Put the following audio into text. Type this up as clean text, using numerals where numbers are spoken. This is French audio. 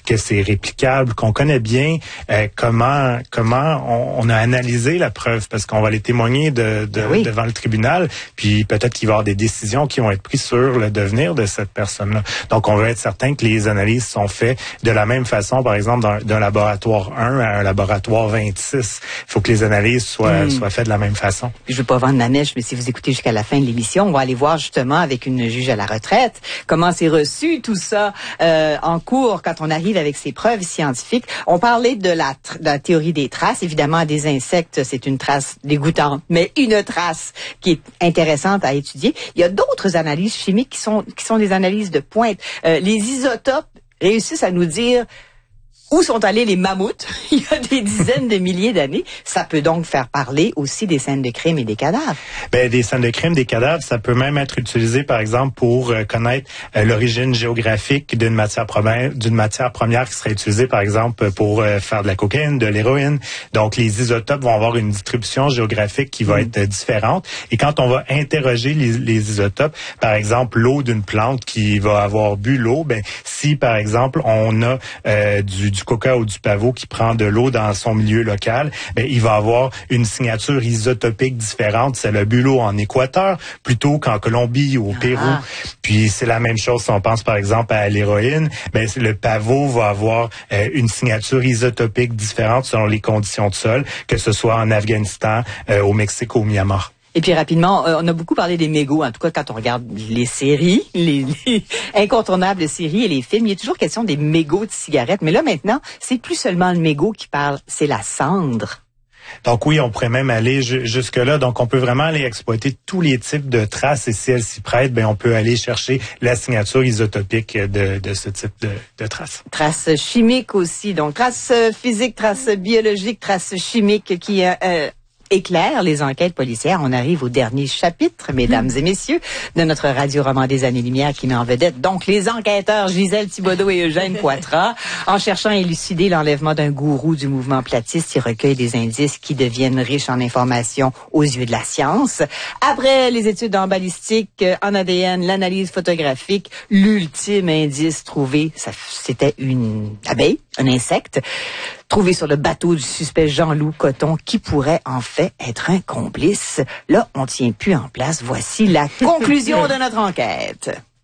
que c'est réplicable, qu'on connaît bien comment on a analysé la preuve, parce qu'on va aller témoigner devant le tribunal, puis peut-être qu'il va y avoir des décisions qui vont être prises sur le devenir de cette personne-là. Donc, on veut être certain que les analyses sont faites de la même façon, par exemple, d'un laboratoire 1 à un laboratoire 26. Il faut que les analyses soient faites de la même façon. Je veux pas vendre la mèche, mais si vous écoutez jusqu'à la fin de l'émission, on va aller voir justement avec une juge à la retraite comment c'est reçu tout ça en cours quand on arrive avec ses preuves scientifiques. On parlait de la théorie des traces. Évidemment, des insectes, c'est une trace dégoûtante, mais une trace qui est intéressante à étudier. Il y a d'autres analyses chimiques qui sont des analyses de pointe. Les isotopes réussissent à nous dire où sont allés les mammouths il y a des dizaines de milliers d'années. Ça peut donc faire parler aussi des scènes de crime et des cadavres. Des scènes de crime, des cadavres, ça peut même être utilisé, par exemple, pour connaître l'origine géographique d'une matière première qui serait utilisée, par exemple, pour faire de la cocaïne, de l'héroïne. Donc, les isotopes vont avoir une distribution géographique qui va être différente. Et quand on va interroger les isotopes, par exemple, l'eau d'une plante qui va avoir bu l'eau, si, par exemple, on a du coca ou du pavot qui prend de l'eau dans son milieu local, il va avoir une signature isotopique différente. C'est le bu l'eau en Équateur plutôt qu'en Colombie ou au Pérou. Puis c'est la même chose si on pense par exemple à l'héroïne. Le pavot va avoir une signature isotopique différente selon les conditions de sol, que ce soit en Afghanistan, au Mexique ou au Myanmar. Et puis rapidement, on a beaucoup parlé des mégots. En tout cas, quand on regarde les séries, les incontournables séries et les films, il y a toujours question des mégots de cigarettes. Mais là, maintenant, c'est plus seulement le mégot qui parle, c'est la cendre. Donc oui, on pourrait même aller jusque-là. Donc on peut vraiment aller exploiter tous les types de traces et si elles s'y prêtent, on peut aller chercher la signature isotopique de ce type de traces. Traces chimiques aussi. Donc traces physiques, traces biologiques, traces chimiques qui éclaire les enquêtes policières. On arrive au dernier chapitre, mesdames et messieurs, de notre radio-roman des années-lumière qui met en vedette donc les enquêteurs Gisèle Thibodeau et Eugène Poitras. En cherchant à élucider l'enlèvement d'un gourou du mouvement platiste, ils recueillent des indices qui deviennent riches en informations aux yeux de la science. Après les études en balistique, en ADN, l'analyse photographique, l'ultime indice trouvé, c'était une abeille, un insecte, trouvé sur le bateau du suspect Jean-Loup Coton, qui pourrait en fait être un complice. Là, on tient plus en place. Voici la conclusion de notre enquête.